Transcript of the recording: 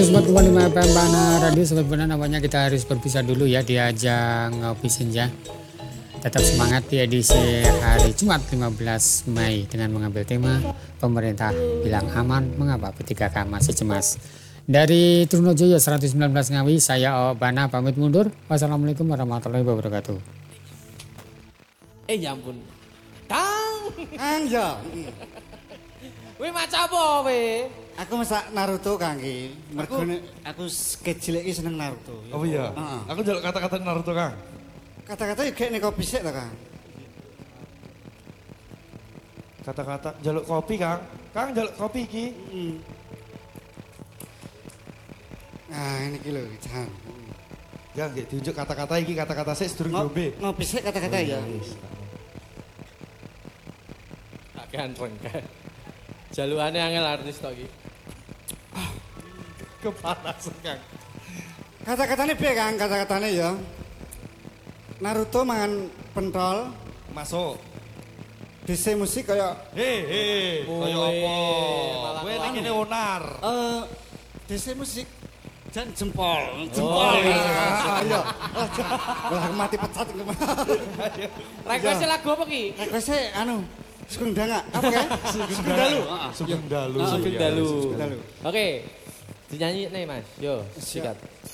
Sobat Kumpul 5 FM Bana Radio, sobat Bana, namanya kita harus berpisah dulu ya di ajang Ngopi Senja. Tetap semangat di edisi hari Jumat 15 Mei dengan mengambil tema pemerintah bilang aman, mengapa P3K masih cemas. Dari Trunojoyo 119 Ngawi, saya Bana pamit mundur. Wassalamualaikum warahmatullahi wabarakatuh. Ya ampun. Kang Ya. Wih maca apa we? Aku masak Naruto Kang iki. Mergo aku kecil iki seneng Naruto. Oh iya. Aku njaluk kata-kata Naruto, Kang. Kata-kata iki nek kopi sik ta, Kang. Kata-kata njaluk kopi, Kang. Kang njaluk kopi iki. Nah, ini iki lho, Jan. Ya nggih diunjuk kata-kata iki, kata-kata sik sedurung diombe. Ngopi sik kata-kata ya. Tak ganteng kan. Jalukane angel artis tok iki. Kepanasan, Kang. Kata-katane piye, Kang? Kata-katane ya. Naruto mangan pentol, Masuk. DC musik kaya He, kaya apa? Kowe nek kene onar. DC musik jan jempol. Jempol. Ayo. Lah mati pecat. Request lagu apa ki? Request anu Sugeng Danga. Apa kan? Sugeng Dalu. Sugeng Dalu. Sugeng Dalu. Oke. Dinyanyi nih Mas. Yo, sikat.